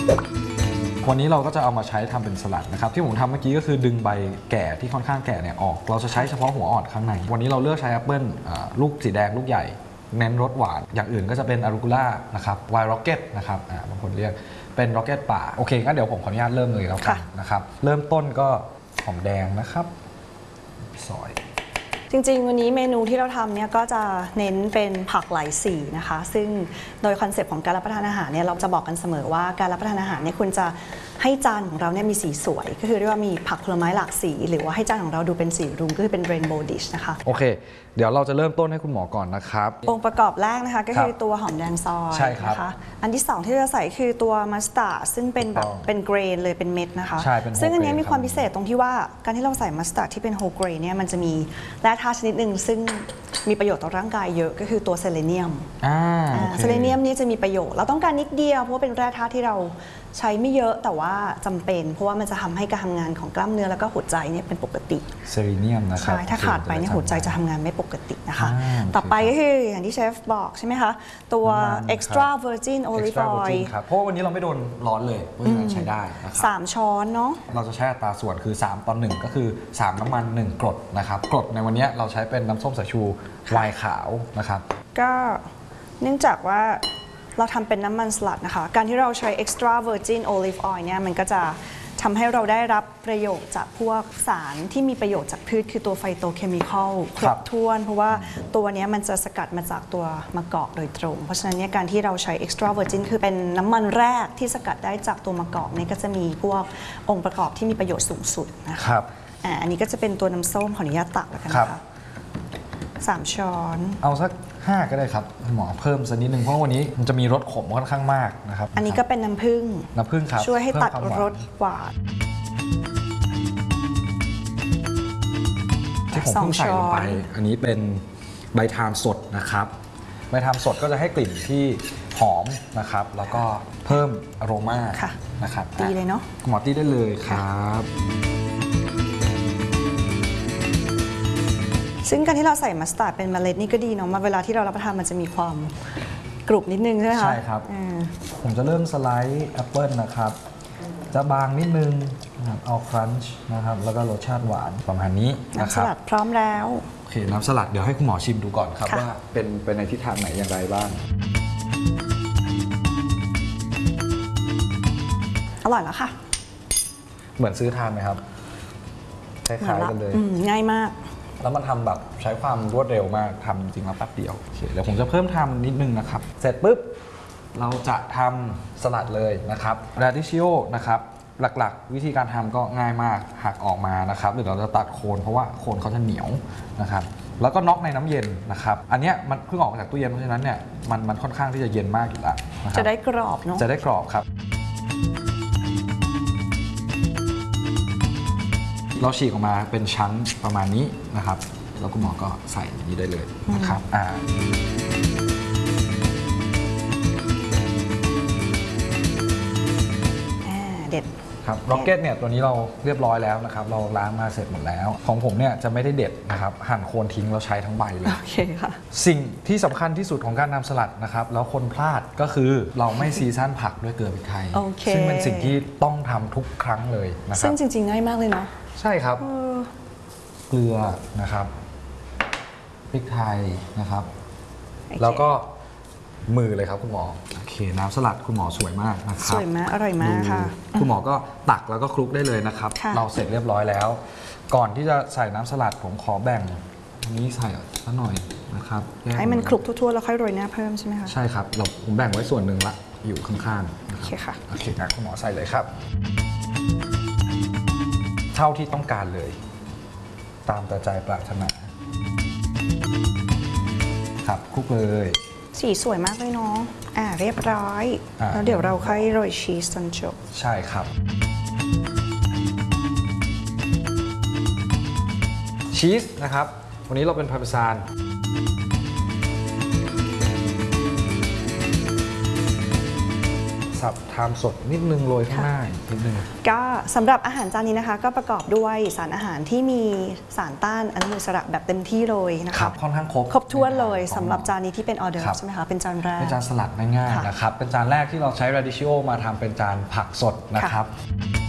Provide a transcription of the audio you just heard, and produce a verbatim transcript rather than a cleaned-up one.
วันนี้เราก็จะเอามาใช้ทำเป็นสลัดนะครับที่ผมทำเมื่อกี้ก็คือดึงใบแก่ที่ค่อนข้างแก่เนี่ยออกเราจะใช้เฉพาะหัวอ่อนข้างในวันนี้เราเลือกใช้แอปเปิลลูกสีแดงลูกใหญ่เน้นรสหวานอย่างอื่นก็จะเป็นอารูกุล่านะครับไวน์ร็อกเก็ตนะครับบางคนเรียกเป็นร็อกเก็ตป่าโอเคงั้นเดี๋ยวผมขออนุญาตเริ่มเลยแล้วกันนะครับเริ่มต้นก็หอมแดงนะครับซอยจริงๆวันนี้เมนูที่เราทำเนี่ยก็จะเน้นเป็นผักหลายสีนะคะซึ่งโดยคอนเซปต์ของการรับประทานอาหารเนี่ยเราจะบอกกันเสมอว่าการรับประทานอาหารเนี่ยคุณจะให้จานของเราเนี่ยมีสีสวยก็คือเรียกว่ามีผักผลไม้หลากสีหรือว่าให้จานของเราดูเป็นสีรุ้งก็คือเป็น rainbow dish นะคะโอเคเดี๋ยวเราจะเริ่มต้นให้คุณหมอก่อนนะครับองค์ประกอบแรกนะคะก็คือตัวหอมแดงซอยนะคะอันที่สองที่เราใส่คือตัวมัสตาร์ดซึ่งเป็นแบบเป็นเกรนเลยเป็นเม็ดนะคะซึ่งอันนี้มีความพิเศษตรงที่ว่าการที่เราใส่มัสตาร์ดที่เป็นโฮเกรนเนี่ยมันจะมีแร่ธาตุชนิดหนึ่งซึ่งมีประโยชน์ต่อร่างกายเยอะก็คือตัวเซเลเนียมเซเลเนียมนี่จะมีประโยชน์เราต้องการนิดเดียวเพราะว่าเป็นแร่ธาตุที่เราใช้ไม่เยอะแต่ว่าจำเป็นเพราะว่ามันจะทำให้การทำงานของกล้ามเนื้อแล้วก็หัวใจเนี่ยเป็นปกติเซเลเนียมนะครับใช่ถ้าขาดไปเนี่ยหัวใจจะทำงานไม่ปกตินะคะต่อไปก็คืออย่างที่เชฟบอกใช่ไหมคะตัว extra virgin olive oil ครับเพราะวันนี้เราไม่โดนร้อนเลยเพราะฉะนั้นใช้ได้นะครับสามช้อนเนาะเราจะใช้อัตราส่วนคือสามต่อหนึ่งก็คือสามน้ำมันหนึ่งกรดนะครับกรดในวันนี้เราใช้เป็นน้ำส้มสายชูไวน์ขาวนะครับก็เนื่องจากว่าเราทำเป็นน้ำมันสลัดนะคะการที่เราใช้ extra virgin olive oil เนี่ยมันก็จะทำให้เราได้รับประโยชน์จากพวกสารที่มีประโยชน์จากพืชคือตัวไฟโตเคมีคอลครบถ้วนเพราะว่าตัวนี้มันจะสกัดมาจากตัวมะกอกโดยตรงเพราะฉะนั้นเนี่ยการที่เราใช้ extra virgin คือเป็นน้ำมันแรกที่สกัดได้จากตัวมะกอกนี่ก็จะมีพวกองค์ประกอบที่มีประโยชน์สูงสุดนะคะอ่าอันนี้ก็จะเป็นตัวน้ำส้มขออนุญาตตักแล้วกันนะคะสามช้อนเอาสักห้าก็ได้ครับหมอเพิ่มสักนิดนึงเพราะวันนี้มันจะมีรสขมค่อนข้างมากนะครับอันนี้ก็เป็นน้ำผึ้งน้ำผึ้งครับช่วยให้ตัดรสหวานที่ผมเพิ่งใส่ลงไปอันนี้เป็นใบทามสดนะครับใบทามสดก็จะให้กลิ่นที่หอมนะครับแล้วก็เพิ่มอโรมานะครับตีเลยเนาะหมอตีได้เลยครับซึ่งการที่เราใส่มัสตาร์ดเป็นเมล็ดนี่ก็ดีเนาะมาเวลาที่เรารับประทานมันจะมีความกรุบนิดนึงใช่ไหมคะใช่ครับผมจะเริ่มสไลด์แอปเปิลนะครับจะบางนิดนึงนะครับเอาครันช์นะครับแล้วก็รสชาติหวานประมาณนี้นะครับน้ำสลัดพร้อมแล้วโอเคน้ำสลัดเดี๋ยวให้คุณหมอชิมดูก่อนครับว่าเป็นเป็นในทิศทางไหนอย่างไรบ้างอร่อยแล้วค่ะเหมือนซื้อทานไหมครับคล้ายๆกันเลยง่ายมากแล้วมันทำแบบใช้ความรวดเร็วมากทำจริงๆแล้วแป๊บเดียวโอเคเดี๋ยวผมจะเพิ่มทำนิดนึงนะครับเสร็จปุ๊บเราจะทำสลัดเลยนะครับราดิชิโอนะครับหลักๆวิธีการทำก็ง่ายมากหักออกมานะครับหรือเราจะตัดโคนเพราะว่าโคนเขาจะเหนียวนะครับแล้วก็น็อกในน้ำเย็นนะครับอันนี้มันเพิ่งออกมาจากตู้เย็นเพราะฉะนั้นเนี่ยมันมันค่อนข้างที่จะเย็นมากอยู่แล้วนะครับจะได้กรอบเนาะจะได้กรอบครับเราฉีกออกมาเป็นชั้นประมาณนี้นะครับแล้วคุณหมอก็ใส่อย่างนี้ได้เลยนะครับอ่าเด็ดครับร็อกเก็ตเนี่ยตัวนี้เราเรียบร้อยแล้วนะครับเราล้างมาเสร็จหมดแล้วของผมเนี่ยจะไม่ได้เด็ดนะครับหั่นโคนทิ้งเราใช้ทั้งใบเลยโอเคค่ะสิ่งที่สำคัญที่สุดของการทำสลัดนะครับแล้วคนพลาดก็คือเราไม่ซีซั่นผักด้วยเกลือพริกไทยซึ่งเป็นสิ่งที่ต้องทำทุกครั้งเลยนะครับซึ่งจริงๆง่ายมากเลยเนาะใช่ครับเกลือนะครับพริกไทยนะครับแล้วก็มือเลยครับคุณหมอโอเคน้ำสลัดคุณหมอสวยมากนะครับสวยมากอร่อยมากค่ะคุณหมอก็ตักแล้วก็คลุกได้เลยนะครับเราเสร็จเรียบร้อยแล้วก่อนที่จะใส่น้ำสลัดผมขอแบ่งอันนี้ใส่สักหน่อยนะครับให้มันคลุกทั่วๆแล้วค่อยโรยหน้าเพิ่มใช่ไหมคะใช่ครับเราผมแบ่งไว้ส่วนหนึ่งละอยู่ข้างๆโอเคค่ะโอเคครับคุณหมอใส่เลยครับเท่าที่ต้องการเลยตามแต่ใจปรารถนาครับคลุกเลยสีสวยมากเลยเนาะอ่าเรียบร้อยแล้วเดี๋ยวเราค่อยโรยชีสจนจบใช่ครับชีสนะครับวันนี้เราเป็นพาร์เมซานใส่สับทามสดนิดนึงโรยข้างหน้านิดนึงก็สำหรับอาหารจานนี้นะคะ ก็ประกอบด้วยสารอาหารที่มีสารต้านอนุมูลอิสระแบบเต็มที่เลยนะครัคะบค่อนข้างครบครบถ้วนเลยของสำหรับจานนี้ที่เป็นออเดอครัร์บใช่ไหมคะเป็นจานแรกเป็นจานสลัดง่ายค่ะๆนะครับเป็นจานแรกที่เราใช้ radicchio มาทำเป็นจานผักสดนะครับค่ะ